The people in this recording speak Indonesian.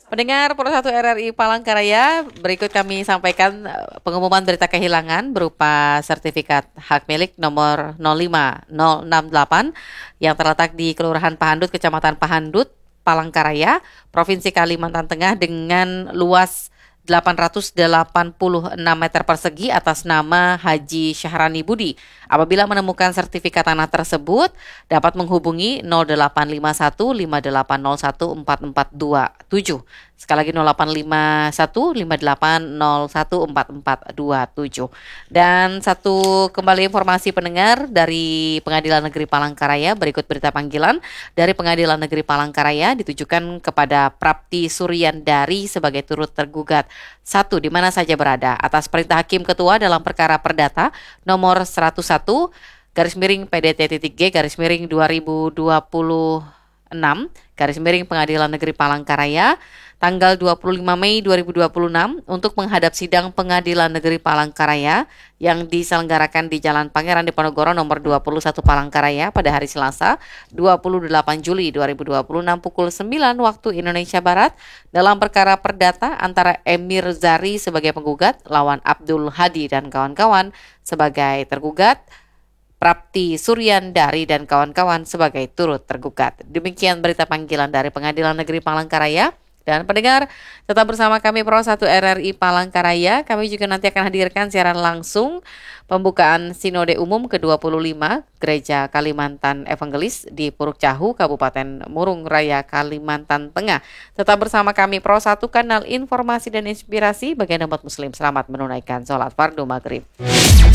Pendengar Pro 1 RRI Palangkaraya, berikut kami sampaikan pengumuman berita kehilangan berupa sertifikat hak milik nomor 05068 yang terletak di Kelurahan Pahandut, Kecamatan Pahandut, Palangkaraya, Provinsi Kalimantan Tengah dengan luas 886 meter persegi atas nama Haji Syahrani Budi. Apabila menemukan sertifikat tanah tersebut, dapat menghubungi 0851 5801 4427. Sekali lagi 0851 5801 4427. Dan satu kembali informasi pendengar dari Pengadilan Negeri Palangkaraya, berikut berita panggilan dari Pengadilan Negeri Palangkaraya ditujukan kepada Prapti Suryandari sebagai turut tergugat. 1. Di mana saja berada atas perintah Hakim Ketua dalam perkara perdata nomor 101 /PDT.G /2026 Pengadilan Negeri Palangkaraya tanggal 25 Mei 2026 untuk menghadap sidang Pengadilan Negeri Palangkaraya yang diselenggarakan di Jalan Pangeran Diponegoro nomor 21 Palangkaraya pada hari Selasa 28 Juli 2026 pukul 9 waktu Indonesia Barat dalam perkara perdata antara Emir Zari sebagai penggugat lawan Abdul Hadi dan kawan-kawan sebagai tergugat, Prapti Suryandari dan kawan-kawan sebagai turut tergugat. Demikian berita panggilan dari Pengadilan Negeri Palangkaraya. Dan pendengar, tetap bersama kami Pro 1 RRI Palangkaraya. Kami juga nanti akan hadirkan siaran langsung pembukaan Sinode Umum ke-25 Gereja Kalimantan Evangelis di Puruk Cahu, Kabupaten Murung Raya, Kalimantan Tengah. Tetap bersama kami Pro 1, kanal informasi dan inspirasi bagi umat muslim. Selamat menunaikan sholat fardu maghrib.